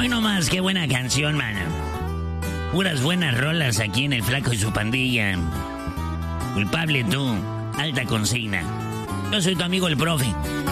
Hoy nomás, qué buena canción, mano. Puras buenas rolas aquí en El Flaco y su pandilla. Culpable tú, alta consigna. Yo soy tu amigo el profe.